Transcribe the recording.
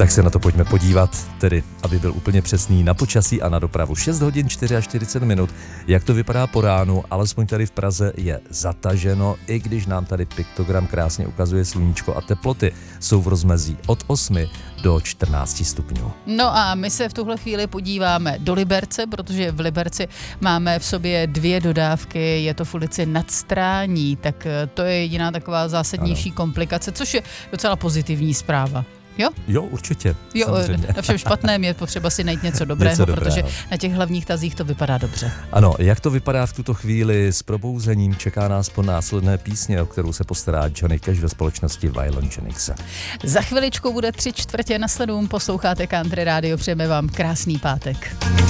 Tak se na to pojďme podívat, tedy aby byl úplně přesný, na počasí a na dopravu. 6 hodin 44 minut. Jak to vypadá po ránu, alespoň tady v Praze je zataženo, i když nám tady piktogram krásně ukazuje sluníčko a teploty jsou v rozmezí od 8 do 14 stupňů. No a my se v tuhle chvíli podíváme do Liberce, protože v Liberci máme v sobě 2 dodávky, je to v ulici Nad Strání, tak to je jediná taková zásadnější komplikace, což je docela pozitivní zpráva. Jo? Jo, určitě. Jo, samozřejmě. na všem špatném je potřeba si najít něco dobrého, protože na těch hlavních tazích to vypadá dobře. Ano, jak to vypadá v tuto chvíli s probouzením, čeká nás po následné písně, o kterou se postará Johnny Cash ve společnosti Waylon Jenningse. Za chviličku bude 3/4 na 7, posloucháte Country Radio, přejeme vám krásný pátek.